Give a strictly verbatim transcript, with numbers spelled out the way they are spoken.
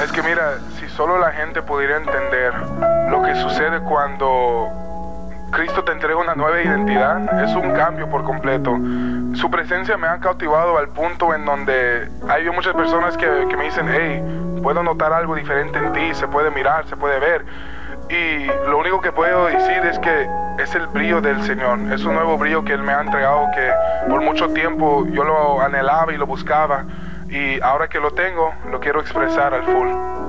Es que mira, si solo la gente pudiera entender lo que sucede cuando Cristo te entrega una nueva identidad, es un cambio por completo. Su presencia me ha cautivado al punto en donde hay muchas personas que, que me dicen, hey, puedo notar algo diferente en ti, se puede mirar, se puede ver. Y lo único que puedo decir es que es el brillo del Señor, es un nuevo brillo que Él me ha entregado, que por mucho tiempo yo lo anhelaba y lo buscaba, y ahora que lo tengo, lo quiero expresar al full.